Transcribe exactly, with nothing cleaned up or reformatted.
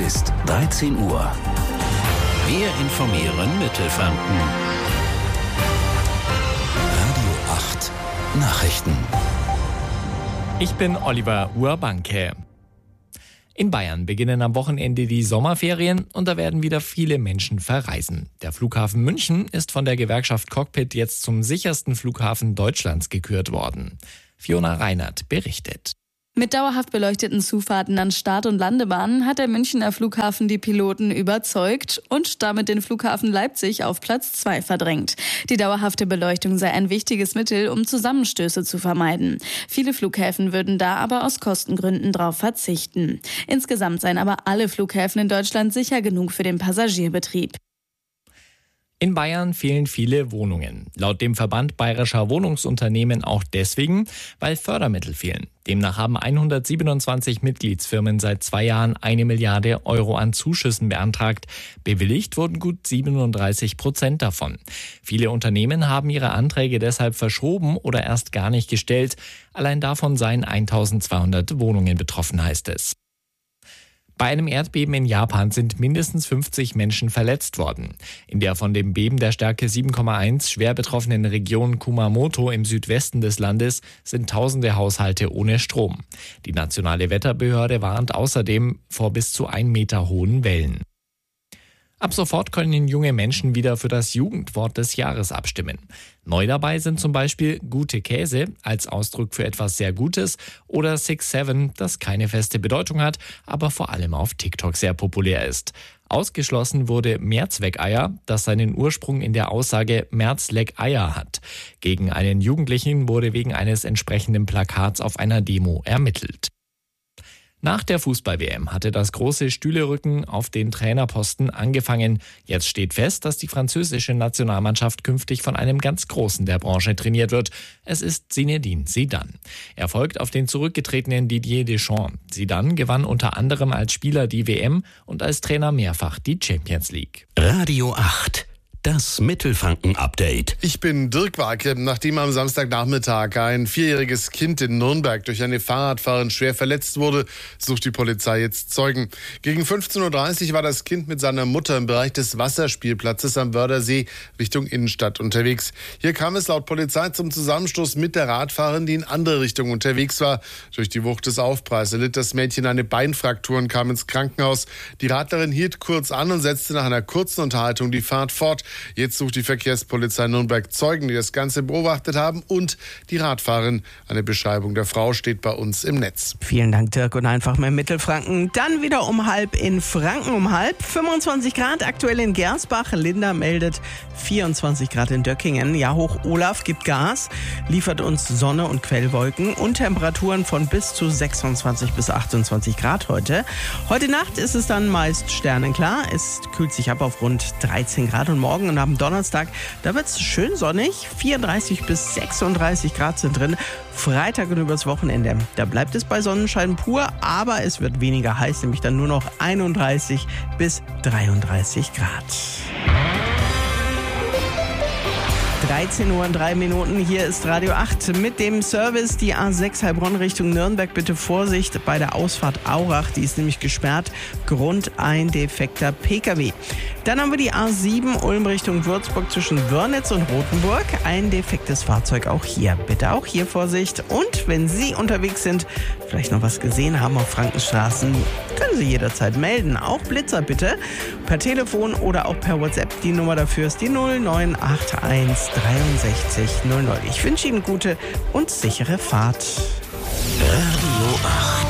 ist dreizehn Uhr. Wir informieren Mittelfranken. Radio acht Nachrichten. Ich bin Oliver Urbanke. In Bayern beginnen am Wochenende die Sommerferien und da werden wieder viele Menschen verreisen. Der Flughafen München ist von der Gewerkschaft Cockpit jetzt zum sichersten Flughafen Deutschlands gekürt worden. Fiona Reinert berichtet. Mit dauerhaft beleuchteten Zufahrten an Start- und Landebahnen hat der Münchner Flughafen die Piloten überzeugt und damit den Flughafen Leipzig auf Platz zwei verdrängt. Die dauerhafte Beleuchtung sei ein wichtiges Mittel, um Zusammenstöße zu vermeiden. Viele Flughäfen würden da aber aus Kostengründen drauf verzichten. Insgesamt seien aber alle Flughäfen in Deutschland sicher genug für den Passagierbetrieb. In Bayern fehlen viele Wohnungen. Laut dem Verband bayerischer Wohnungsunternehmen auch deswegen, weil Fördermittel fehlen. Demnach haben hundertsiebenundzwanzig Mitgliedsfirmen seit zwei Jahren eine Milliarde Euro an Zuschüssen beantragt. Bewilligt wurden gut siebenunddreißig Prozent davon. Viele Unternehmen haben ihre Anträge deshalb verschoben oder erst gar nicht gestellt. Allein davon seien eintausendzweihundert Wohnungen betroffen, heißt es. Bei einem Erdbeben in Japan sind mindestens fünfzig Menschen verletzt worden. In der von dem Beben der Stärke sieben Komma eins schwer betroffenen Region Kumamoto im Südwesten des Landes sind tausende Haushalte ohne Strom. Die nationale Wetterbehörde warnt außerdem vor bis zu ein Meter hohen Wellen. Ab sofort können junge Menschen wieder für das Jugendwort des Jahres abstimmen. Neu dabei sind zum Beispiel gute Käse als Ausdruck für etwas sehr Gutes oder Six Seven, das keine feste Bedeutung hat, aber vor allem auf TikTok sehr populär ist. Ausgeschlossen wurde Mehrzweckeier, das seinen Ursprung in der Aussage Merz leck Eier hat. Gegen einen Jugendlichen wurde wegen eines entsprechenden Plakats auf einer Demo ermittelt. Nach der Fußball-W M hatte das große Stühlerücken auf den Trainerposten angefangen. Jetzt steht fest, dass die französische Nationalmannschaft künftig von einem ganz Großen der Branche trainiert wird. Es ist Zinedine Zidane. Er folgt auf den zurückgetretenen Didier Deschamps. Zidane gewann unter anderem als Spieler die W M und als Trainer mehrfach die Champions League. Radio acht. Das Mittelfranken-Update. Ich bin Dirk Warke. Nachdem am Samstagnachmittag ein vierjähriges Kind in Nürnberg durch eine Fahrradfahrerin schwer verletzt wurde, sucht die Polizei jetzt Zeugen. Gegen fünfzehn Uhr dreißig war das Kind mit seiner Mutter im Bereich des Wasserspielplatzes am Wördersee Richtung Innenstadt unterwegs. Hier kam es laut Polizei zum Zusammenstoß mit der Radfahrerin, die in andere Richtung unterwegs war. Durch die Wucht des Aufpralls erlitt das Mädchen eine Beinfraktur und kam ins Krankenhaus. Die Radlerin hielt kurz an und setzte nach einer kurzen Unterhaltung die Fahrt fort. Jetzt sucht die Verkehrspolizei Nürnberg Zeugen, die das Ganze beobachtet haben, und die Radfahrerin. Eine Beschreibung der Frau steht bei uns im Netz. Vielen Dank, Dirk, und einfach mehr Mittelfranken. Dann wieder um halb in Franken um halb. fünfundzwanzig Grad aktuell in Gersbach. Linda meldet vierundzwanzig Grad in Döckingen. Ja, Hoch Olaf gibt Gas, liefert uns Sonne und Quellwolken und Temperaturen von bis zu sechsundzwanzig bis achtundzwanzig Grad heute. Heute Nacht ist es dann meist sternenklar. Es kühlt sich ab auf rund dreizehn Grad und morgen und am Donnerstag, da wird es schön sonnig. vierunddreißig bis sechsunddreißig Grad sind drin. Freitag und übers Wochenende, da bleibt es bei Sonnenschein pur, aber es wird weniger heiß, nämlich dann nur noch einunddreißig bis dreiunddreißig Grad. dreizehn Uhr und drei Minuten, hier ist Radio acht mit dem Service. Die A sechs Heilbronn Richtung Nürnberg, bitte Vorsicht bei der Ausfahrt Aurach, die ist nämlich gesperrt, Grund ein defekter P K W. Dann haben wir die A sieben Ulm Richtung Würzburg zwischen Wörnitz und Rothenburg, ein defektes Fahrzeug auch hier. Bitte auch hier Vorsicht, und wenn Sie unterwegs sind, vielleicht noch was gesehen haben auf Frankenstraßen, können Sie jederzeit melden, auch Blitzer bitte, per Telefon oder auch per WhatsApp. Die Nummer dafür ist die null neun acht eins dreiundsechzig null null. Ich wünsche Ihnen gute und sichere Fahrt. Radio acht.